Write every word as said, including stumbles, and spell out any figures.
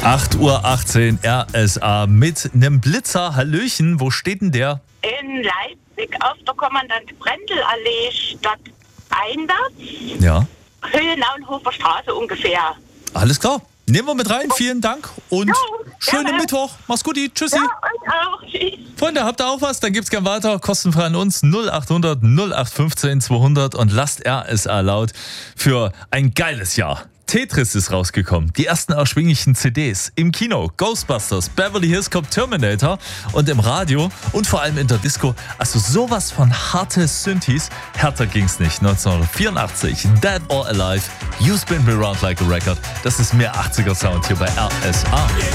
acht Uhr achtzehn R S A mit einem Blitzer. Hallöchen, wo steht denn der? In Leipzig auf der Kommandant-Brendel-Allee stadteinwärts. Ja. Höhe Naunhofer Straße ungefähr. Alles klar. Nehmen wir mit rein. Vielen Dank und Ja, schönen gerne. Mittwoch. Mach's gut. Tschüssi. Ja, und auch. Tschüss. Freunde, habt ihr auch was? Dann gibt's gern weiter. Kostenfrei an uns. null acht hundert null acht fünfzehn zweihundert und lasst R S A laut für ein geiles Jahr. Tetris ist rausgekommen. Die ersten erschwinglichen C Ds. Im Kino Ghostbusters, Beverly Hills Cop Terminator und im Radio und vor allem in der Disco. Also sowas von harte Synthes. Härter ging's nicht. neunzehnhundertvierundachtzig, Dead or Alive, You Spin Me Round Like a Record. Das ist mehr achtziger Sound hier bei R S A.